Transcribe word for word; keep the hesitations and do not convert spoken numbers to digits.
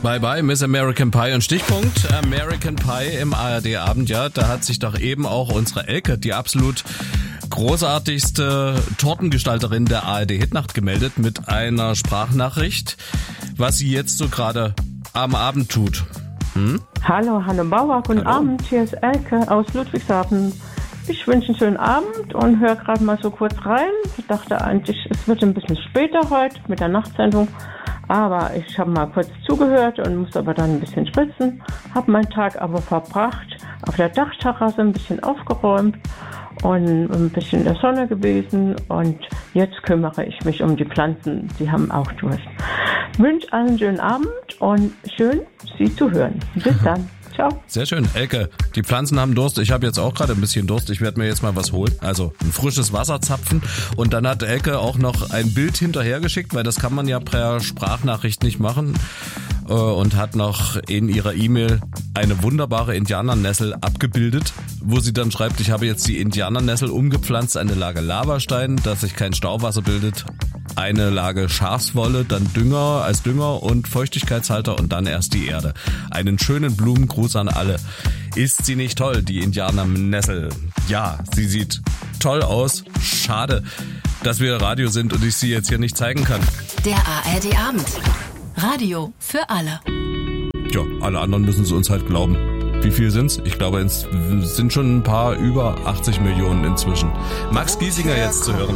Bye bye, Miss American Pie und Stichpunkt American Pie im A R D-Abend. Ja, da hat sich doch eben auch unsere Elke, die absolut großartigste Tortengestalterin der A R D-Hitnacht, gemeldet mit einer Sprachnachricht, was sie jetzt so gerade am Abend tut. Hm? Hallo, Hanne Bauer, guten Hallo. Abend, hier ist Elke aus Ludwigshafen. Ich wünsche einen schönen Abend und höre gerade mal so kurz rein. Ich dachte eigentlich, es wird ein bisschen später heute mit der Nachtsendung, aber ich habe mal kurz zugehört und musste aber dann ein bisschen spritzen. Habe meinen Tag aber verbracht, auf der Dachterrasse ein bisschen aufgeräumt und ein bisschen in der Sonne gewesen und jetzt kümmere ich mich um die Pflanzen, die haben auch Durst. Ich wünsche allen einen schönen Abend und schön, Sie zu hören. Bis dann. Ciao. Sehr schön. Elke, die Pflanzen haben Durst. Ich habe jetzt auch gerade ein bisschen Durst. Ich werde mir jetzt mal was holen. Also ein frisches Wasser zapfen. Und dann hat Elke auch noch ein Bild hinterhergeschickt, weil das kann man ja per Sprachnachricht nicht machen. Und hat noch in ihrer E-Mail eine wunderbare Indianernessel abgebildet, wo sie dann schreibt, ich habe jetzt die Indianernessel umgepflanzt, eine Lage Lavastein, dass sich kein Stauwasser bildet, eine Lage Schafswolle, dann Dünger als Dünger und Feuchtigkeitshalter und dann erst die Erde. Einen schönen Blumengruß an alle. Ist sie nicht toll, die Indianernessel? Ja, sie sieht toll aus. Schade, dass wir Radio sind und ich sie jetzt hier nicht zeigen kann. Der A R D-Abend. Radio für alle. Ja, alle anderen müssen es uns halt glauben. Wie viel sind's? Ich glaube, es sind schon ein paar über achtzig Millionen inzwischen. Max Giesinger jetzt zu hören.